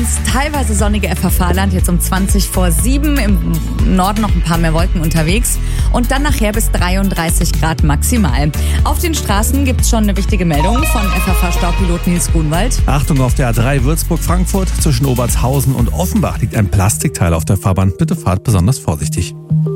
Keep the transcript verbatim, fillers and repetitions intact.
ins teilweise sonnige F H V-Land, jetzt um zwanzig vor sieben. Im Norden noch ein paar mehr Wolken unterwegs. Und dann nachher bis dreiunddreißig Grad maximal. Auf den Straßen gibt es schon eine wichtige Meldung von F H V-Staupilot Nils Grunwald. Achtung, auf der A drei Würzburg-Frankfurt zwischen Obertshausen und Offenbach liegt ein Plastikteil auf der Fahrbahn. Bitte fahrt besonders vorsichtig.